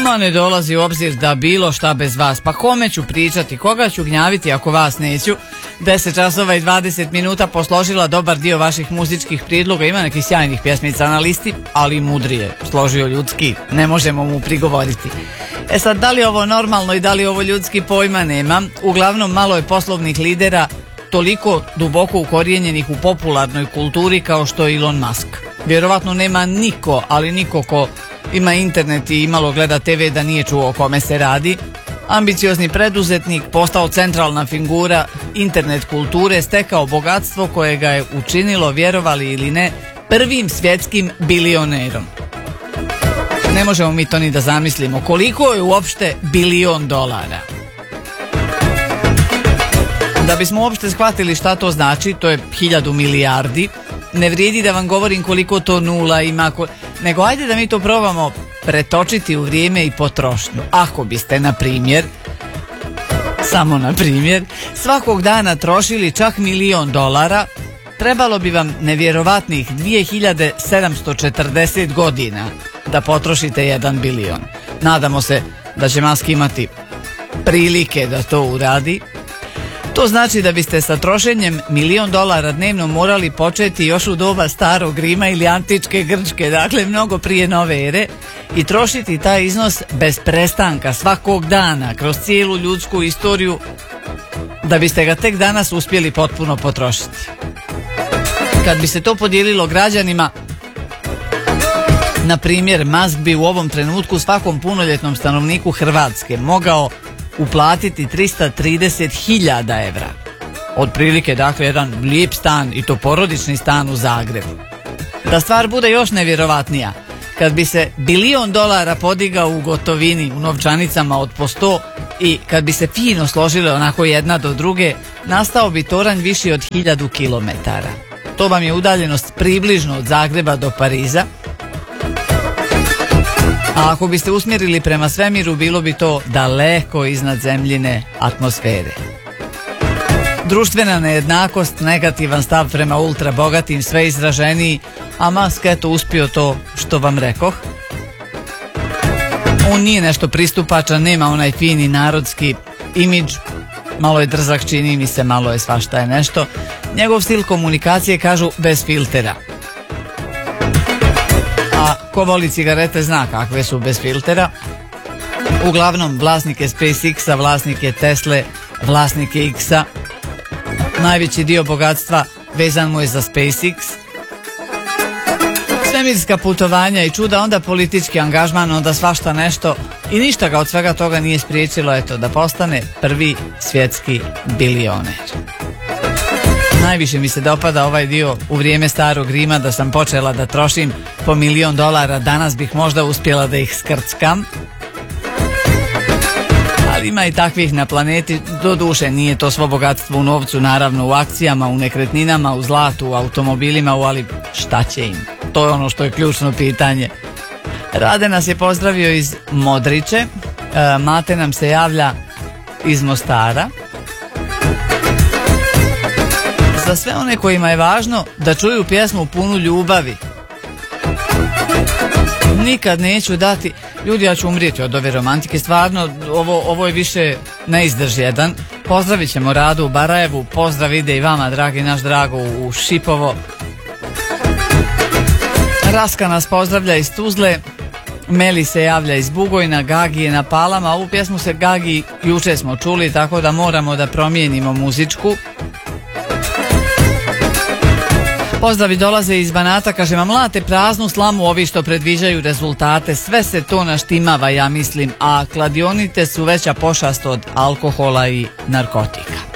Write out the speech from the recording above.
Ma ne dolazi u obzir da bilo šta bez vas. Pa kome ću pričati, koga ću gnjaviti ako vas neću? 10 časova i 20 minuta posložila dobar dio vaših muzičkih prijedloga. Ima nekih sjajnih pjesmica na listi, ali mudrije složio ljudski, ne možemo mu prigovoriti. E sad, da li je ovo normalno i da li je ovo ljudski, pojma nemam. Uglavnom, malo je poslovnih lidera toliko duboko ukorijenjenih u popularnoj kulturi kao što je Elon Musk. Vjerovatno nema niko, ali niko ko ima internet i malo gleda TV da nije čuo o kome se radi. Ambiciozni preduzetnik, postao centralna figura internet kulture, stekao bogatstvo koje ga je učinilo, vjerovali ili ne, prvim svjetskim bilionerom. Ne možemo mi to ni da zamislimo. Koliko je uopšte $1 billion? Da bismo uopšte shvatili šta to znači, to je 1000 milijardi. Ne vrijedi da vam govorim koliko to nula ima, nego ajde da mi to probamo pretočiti u vrijeme i potrošnju. Ako biste, na primjer, samo na primjer, svakog dana trošili čak $1 milion, trebalo bi vam nevjerovatnih 2740 godina da potrošite 1 bilion. Nadamo se da će Musk imati prilike da to uradi. To znači da biste sa trošenjem $1 milion dnevno morali početi još u doba starog Rima ili antičke Grčke, dakle mnogo prije nove ere, i trošiti taj iznos bez prestanka svakog dana kroz cijelu ljudsku istoriju, da biste ga tek danas uspjeli potpuno potrošiti. Kad bi se to podijelilo građanima, na primjer, Musk bi u ovom trenutku svakom punoljetnom stanovniku Hrvatske mogao uplatiti 330.000 evra. Otprilike, dakle, jedan lijep stan, i to porodični stan u Zagrebu. Da stvar bude još nevjerovatnija, kad bi se $1 bilion podigao u gotovini, u novčanicama od po 100, i kad bi se fino složile onako jedna do druge, nastao bi toranj viši od 1000 kilometara. To vam je udaljenost približno od Zagreba do Pariza. A ako biste usmjerili prema svemiru, bilo bi to daleko iznad zemljine atmosfere. Društvena nejednakost, negativan stav prema ultra bogatim, sve izraženiji, a Musk eto uspio to što vam rekoh. On nije nešto pristupačan, nema onaj fini narodski imidž, malo je drzak, čini mi se, malo je svašta je nešto. Njegov stil komunikacije, kažu, bez filtera. A ko voli cigarete zna kakve su bez filtera. Uglavnom, vlasnik je SpaceX-a, vlasnik je Tesle, vlasnik je X-a. Najveći dio bogatstva vezan mu je za SpaceX. Svemirska putovanja i čuda, onda politički angažman, onda svašta nešto, i ništa ga od svega toga nije spriječilo, eto, da postane prvi svjetski bilioner. Najviše mi se dopada ovaj dio u vrijeme starog Rima, da sam počela da trošim po $1 milion, danas bih možda uspjela da ih skrckam. Ali ima i takvih na planeti, do duše nije to svo bogatstvo u novcu, naravno u akcijama, u nekretninama, u zlatu, u automobilima, ali šta će im? To je ono što je ključno pitanje. Rade nas je pozdravio iz Modriće, Mate nam se javlja iz Mostara. Za sve one kojima je važno da čuju pjesmu punu ljubavi, nikad neću dati. Ljudi, ja ću umrijeti od ove romantike, stvarno, ovo je više neizdrž jedan. Pozdravit ćemo Radu u Barajevu, pozdrav ide i vama, dragi naš Drago u Šipovo. Raska nas pozdravlja iz Tuzle, Meli se javlja iz Bugojna, Gagi je na Palama. Ovu pjesmu se Gagi juče smo čuli, tako da moramo da promijenimo muzičku. Pozdravi dolaze iz Banata, kaže, ma mlate praznu slamu ovi što predviđaju rezultate, sve se to naštimava, ja mislim, a kladionite su veća pošast od alkohola i narkotika.